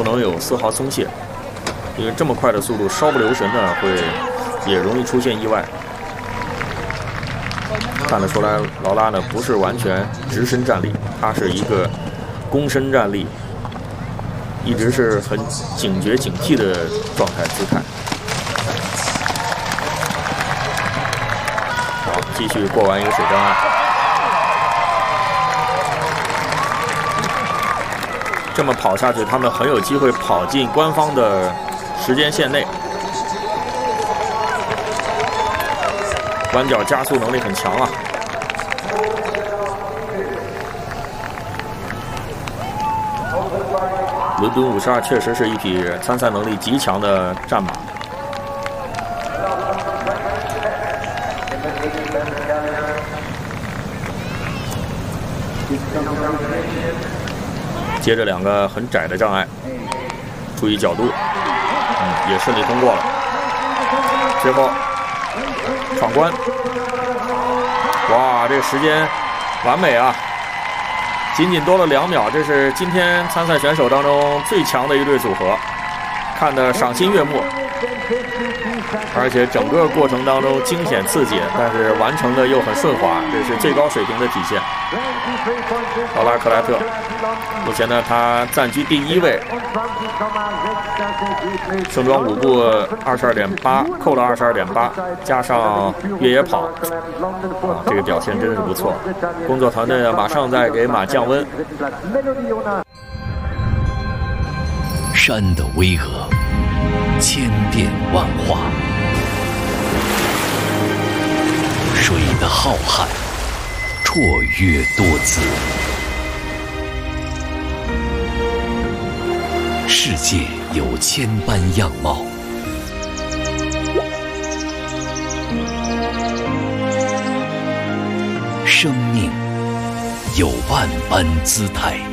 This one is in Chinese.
不能有丝毫松懈，因为这么快的速度稍不留神呢，也容易出现意外。看得出来，劳拉呢不是完全直身站立，他是一个躬身站立，一直是很警觉警惕的状态姿态。好，继续过完一个水障碍。这么跑下去，他们很有机会跑进官方的时间线内。弯角加速能力很强啊！伦敦52确实是一匹参赛能力极强的战马。接着2个很窄的障碍，注意角度，也顺利通过了。最后闯关，哇，这个时间完美啊！仅仅多了2秒，这是今天参赛选手当中最强的一对组合，看得赏心悦目。而且整个过程当中惊险刺激，但是完成的又很顺滑，这是最高水平的体现。劳拉·克莱特，目前呢，他暂居第1位，盛装5步22.8，扣了22.8，加上越野跑，这个表现真是不错。工作团队呢，马上再给马降温。 山的巍峨，千变万化；水的浩瀚，绰约多姿。世界有千般样貌，生命有万般姿态。